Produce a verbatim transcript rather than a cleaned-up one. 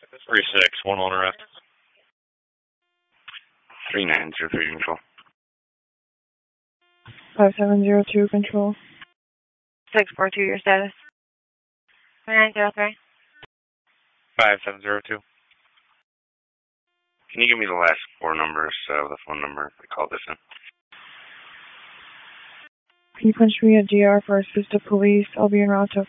three six, one one arrest. three nine zero three control. five seven zero two control. six four two, your status. three nine zero three. five seven zero two. Can you give me the last four numbers of the phone number we called this in? Can you punch me a D R for assistive police? I'll be en route to